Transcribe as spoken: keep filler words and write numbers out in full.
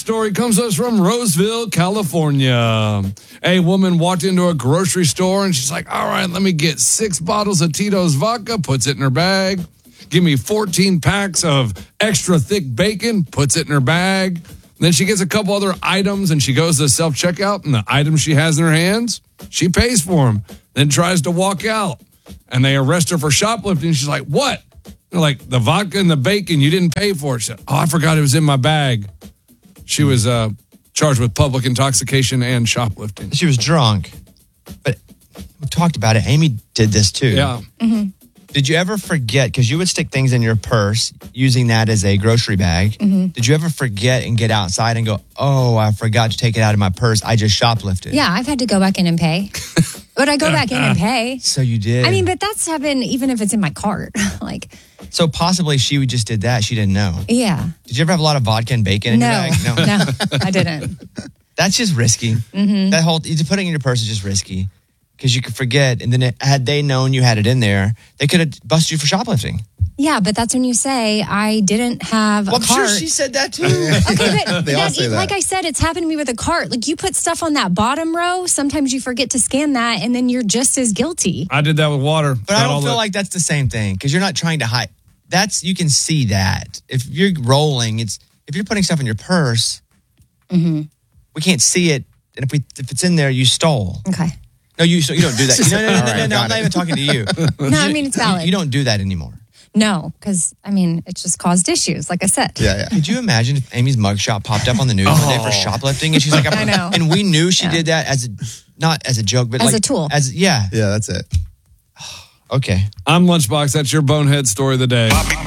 story comes to us from Roseville, California. A woman walked into a grocery store and she's like, all right, let me get six bottles of Tito's vodka, puts it in her bag. Give me fourteen packs of extra thick bacon, puts it in her bag. Then she gets a couple other items and she goes to self-checkout, and the items she has in her hands, she pays for them, then tries to walk out. And they arrest her for shoplifting. She's like, what? They're like, the vodka and the bacon, you didn't pay for it. She said, oh, I forgot it was in my bag. She was uh, charged with public intoxication and shoplifting. She was drunk. But we talked about it. Amy did this too. Yeah. Mm-hmm. Did you ever forget, because you would stick things in your purse using that as a grocery bag. Mm-hmm. Did you ever forget and get outside and go, oh, I forgot to take it out of my purse. I just shoplifted. Yeah, I've had to go back in and pay. But I go back in and pay. So you did. I mean, but that's happened even if it's in my cart. Like, so possibly she just did that. She didn't know. yeah. Did you ever have a lot of vodka and bacon in No, your bag? no, I didn't. That's just risky. Mm-hmm. That whole, putting it in your purse is just risky. Because you could forget, and then it, had they known you had it in there, they could have busted you for shoplifting. Yeah, but that's when you say, I didn't have Well, a I'm cart. sure she said that too. Okay, but They all that, say that. like I said, it's happened to me with a cart. Like, you put stuff on that bottom row, sometimes you forget to scan that, and then you're just as guilty. I did that with water. But I don't feel like that's the same thing, because you're not trying to hide. That's, you can see that. If you're rolling, it's, if you're putting stuff in your purse, Mm-hmm. we can't see it. And if we if it's in there, you stole. Okay. No, you so you don't do that. No, no, no, no, All no, right, no, no, got I'm not it. even talking to you. No, I mean, it's You- valid. You don't do that anymore. No, because, I mean, it just caused issues, like I said. Yeah, yeah. Could you imagine if Amy's mugshot popped up on the news one day for shoplifting, and she's like, I know. and we knew she Yeah. did that as a, not as a joke, but As like a tool. As yeah, Yeah, that's it. okay. I'm Lunchbox. That's your bonehead story of the day.